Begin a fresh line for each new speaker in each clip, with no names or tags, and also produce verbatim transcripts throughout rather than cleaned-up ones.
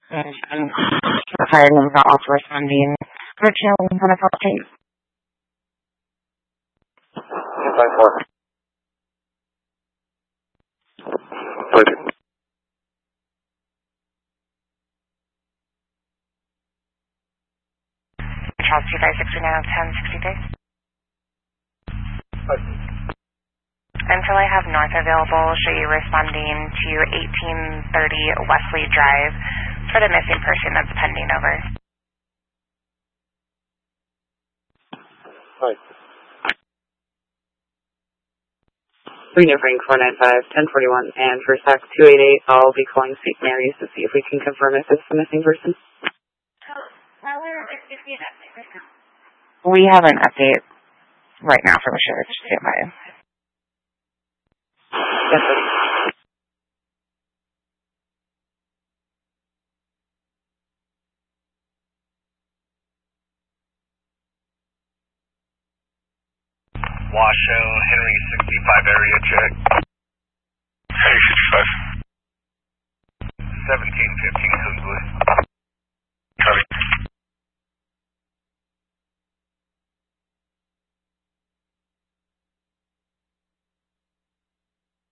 And I'm firing them got off responding. Original one of our team.
five four.
Charles two five six three nine ten sixty-three. Until I have north available, show you responding to eighteen thirty Wesley Drive for the missing person that's pending over.
Hi.
Three Frank four nine five ten forty-one, and for S A C two eight eight, I'll be calling Saint Mary's to see if we can confirm if it's the missing person.
We have an update right now for sure. Just stand by.
Yes, sir.
Washoe, Henry sixty-five area check. Henry sixty-five. seventeen fifteen Kungsley. Copy.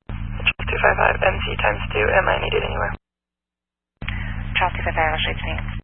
two five five M C times two, am I needed anywhere?
Charles two five five, I'll shoot me.